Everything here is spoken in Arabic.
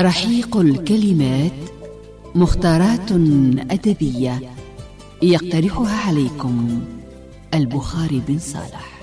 رحيق الكلمات، مختارات أدبية يقترحها عليكم البخاري بن صالح.